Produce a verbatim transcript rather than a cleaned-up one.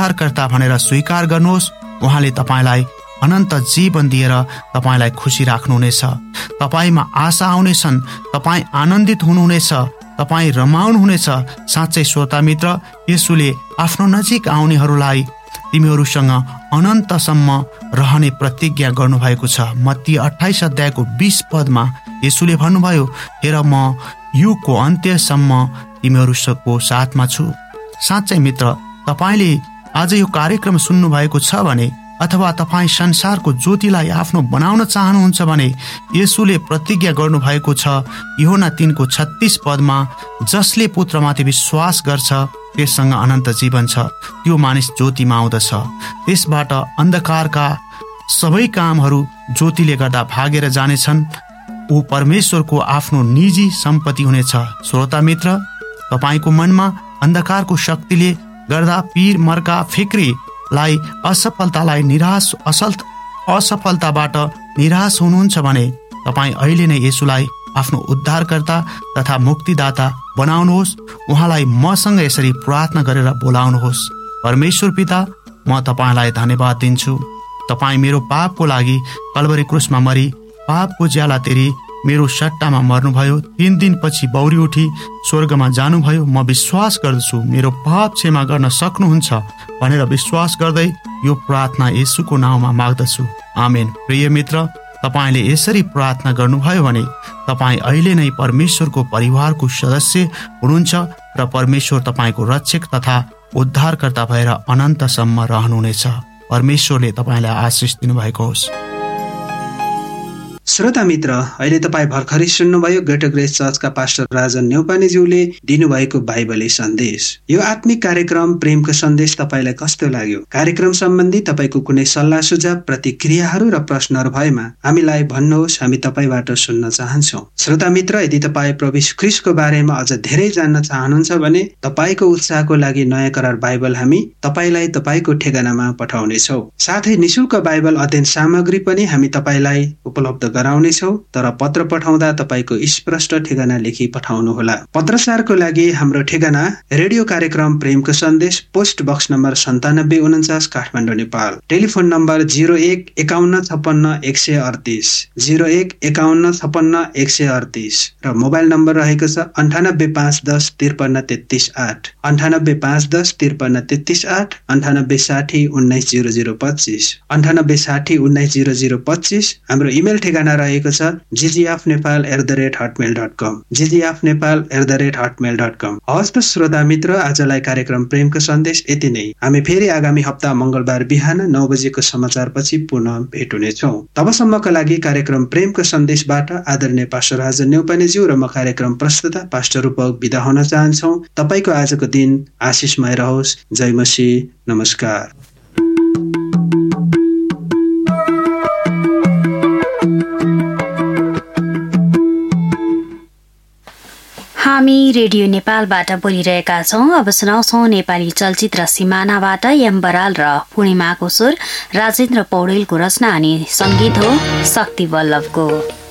उद्धारकर्ता भनेर स्वीकार गर्नुहोस्। उहाँले तपाईँलाई अनन्त जीवन दिएर तपाईँलाई खुसी राख्नुहुनेछ। तपाईँमा आशा आउनेछन्, तपाईँ आनन्दित हुनुहुनेछ, तपाईँ रमाउनुहुनेछ। साँच्चै श्रोता मित्र, येशूले आफ्नो नजिक आउनेहरूलाई तिमीहरूसँग अनन्तसम्म रहने प्रतिज्ञा गर्नुभएको छ। मत्ती अट्ठाइस अध्यायको बीस पदमा येशूले भन्नुभयो, हेर म युगको अन्त्यसम्म तिमीहरूको साथमा छु। साँच्चै मित्र, तपाईँले आज यो कार्यक्रम सुन्नुभएको छ भने अथवा तपाईँ संसारको ज्योतिलाई आफ्नो बनाउन चाहनुहुन्छ भने येशूले प्रतिज्ञा गर्नुभएको छ यूहन्ना तीनको छत्तीस पदमा, जसले पुत्रमाथि विश्वास गर्छ त्यससँग अनन्त जीवन छ। त्यो मानिस ज्योतिमा आउँदछ, त्यसबाट अन्धकारका सबै कामहरू ज्योतिले गर्दा भागेर जानेछन्। ऊ परमेश्वरको आफ्नो निजी सम्पत्ति हुनेछ। श्रोता मित्र, तपाईँको मनमा अन्धकारको शक्तिले गर्दा पीर, मर्का, फिक्रीलाई, असफलतालाई निराश असल असफलताबाट निराश हुनुहुन्छ भने तपाईँ अहिले नै येशूलाई आफ्नो उद्धारकर्ता तथा मुक्तिदाता बनाउनुहोस्। उहाँलाई मसँग यसरी प्रार्थना गरेर बोलाउनुहोस्। परमेश्वर पिता, म तपाईँलाई धन्यवाद दिन्छु। तपाईँ मेरो पापको लागि कल्भरी क्रुसमा मरी पापको ज्याला तेरी मेरो सट्टामा मर्नुभयो। तीन दिनपछि बौरी उठी स्वर्गमा जानुभयो। म विश्वास गर्दछु मेरो पाप क्षमा गर्न सक्नुहुन्छ भनेर विश्वास गर्दै यो प्रार्थना येशूको नाउँमा माग्दछु। आमेन। प्रिय मित्र, तपाईँले यसरी प्रार्थना गर्नुभयो भने तपाईँ अहिले नै परमेश्वरको परिवारको सदस्य हुनुहुन्छ र परमेश्वर तपाईँको रक्षक तथा उद्धारकर्ता भएर अनन्तसम्म रहनुहुनेछ। परमेश्वरले तपाईँलाई आशिष दिनुभएको होस्। श्रोता मित्र, अहिले तपाईँ भर्खरै सुन्नुभयो ग्रेटर ग्रेस चर्चका पास्टर राजन न्यौपानेज्यूले दिनुभएको बाइबली सन्देश। यो आत्मिक कार्यक्रम प्रेमको सन्देश तपाईँलाई कस्तो लाग्यो? कार्यक्रम सम्बन्धी तपाईँको कुनै सल्लाह सुझाव, प्रतिक्रियाहरू र प्रश्नहरू भएमा हामीलाई भन्नुहोस्, हामी तपाईँबाट सुन्न चाहन्छौँ। श्रोता मित्र, यदि तपाईँ प्रभु यीशु ख्रीष्टको बारेमा अझ धेरै जान्न चाहनुहुन्छ भने तपाईँको उत्साहको लागि नयाँ करार बाइबल हामी तपाईँलाई तपाईँको ठेगानामा पठाउनेछौँ। साथै निशुल्क बाइबल अध्ययन सामग्री पनि हामी तपाईँलाई उपलब्ध गराउनेछौँ, तर पत्र पठाउँदा तपाईँको स्पष्ट ठेगाना लेखी पठाउनुहोला। पत्रचारको लागि हाम्रो ठेगाना रेडियो कार्यक्रम प्रेमको सन्देश, पोस्ट बक्स नम्बर सन्तानब्बे उन्चास, Kathmandu, Nepal. Telephone number zero एक एकाउन्न छप्पन्न एक सय अडतिस जिरो एक एकाउन्न छप्पन्न एक सय अडतिस र मोबाइल नम्बर रहेको छ अन्ठानब्बे पाँच दस त्रिपन्न तेत्तिस आठ अन्ठानब्बे पाँच दस त्रिपन्न तेत्तिस आठ अन्ठानब्बे साठी उन्नाइस जिरो जिरो पच्चिस अन्ठानब्बे साठी उन्नाइस जिरो जिरो पच्चिस। हाम्रो इमेल ठेगाना रहेको छ जिजिएफ Nepal at the rate Hotmail dot com जिजिएफ Nepal at the rate Hotmail dot कम। हवस् त श्रोता मित्र, आजलाई कार्यक्रम प्रेमको सन्देश यति नै। हामी फेरि आगामी हप्ता मंगलबार बिहान नौ बजेको समाचार पछि पुनः भेट हुनेछौँ। तबसम्मका लागि कार्यक्रम प्रेमको सन्देशबाट आदरणीय पास्टर राजन न्यौपानेज्यू र म कार्यक्रम प्रस्तुता पास्टर रूपक बिदा हुन चाहन्छौँ। तपाईँको आजको दिन आशिषमय रहोस्। जय मसीह। नमस्कार। हामी रेडियो नेपालबाट बोलिरहेका छौँ। अब सुनाउँछौँ नेपाली चलचित्र सिमानाबाट एम बराल र पूर्णिमाको स्वर, राजेन्द्र पौडेलको रचना अनि सङ्गीत हो शक्ति वल्लभको।